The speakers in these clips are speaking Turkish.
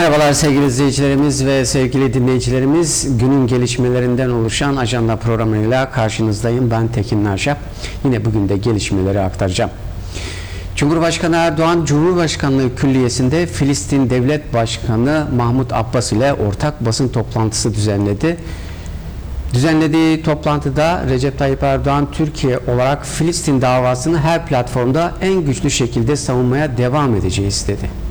Merhabalar sevgili izleyicilerimiz ve sevgili dinleyicilerimiz. Günün gelişmelerinden oluşan ajanda programıyla karşınızdayım. Ben Tekin Narşap. Yine bugün de gelişmeleri aktaracağım. Cumhurbaşkanı Erdoğan, Cumhurbaşkanlığı Külliyesi'nde Filistin Devlet Başkanı Mahmut Abbas ile ortak basın toplantısı düzenledi. Düzenlediği toplantıda Recep Tayyip Erdoğan, Türkiye olarak Filistin davasını her platformda en güçlü şekilde savunmaya devam edeceğiz dedi.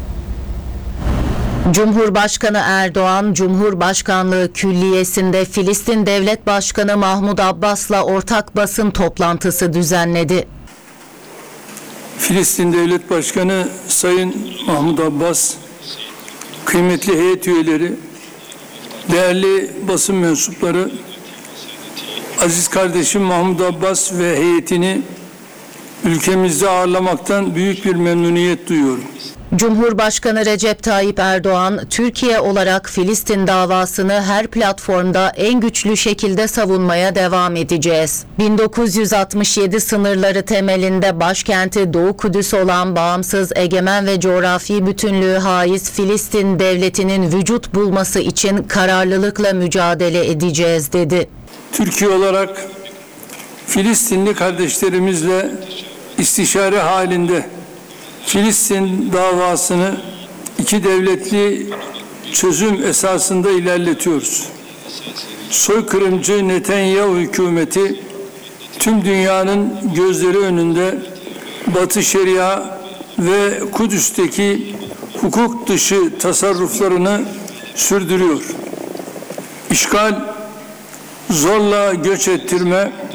Cumhurbaşkanı Erdoğan, Cumhurbaşkanlığı Külliyesi'nde Filistin Devlet Başkanı Mahmut Abbas'la ortak basın toplantısı düzenledi. Filistin Devlet Başkanı Sayın Mahmut Abbas, kıymetli heyet üyeleri, değerli basın mensupları, aziz kardeşim Mahmut Abbas ve heyetini ülkemizde ağırlamaktan büyük bir memnuniyet duyuyorum. Cumhurbaşkanı Recep Tayyip Erdoğan, Türkiye olarak Filistin davasını her platformda en güçlü şekilde savunmaya devam edeceğiz. 1967 sınırları temelinde başkenti Doğu Kudüs olan bağımsız, egemen ve coğrafi bütünlüğü haiz Filistin devletinin vücut bulması için kararlılıkla mücadele edeceğiz dedi. Türkiye olarak Filistinli kardeşlerimizle istişare halinde Filistin davasını iki devletli çözüm esasında ilerletiyoruz. Soykırımcı Netanyahu hükümeti tüm dünyanın gözleri önünde Batı Şeria ve Kudüs'teki hukuk dışı tasarruflarını sürdürüyor. İşgal, zorla göç ettirme,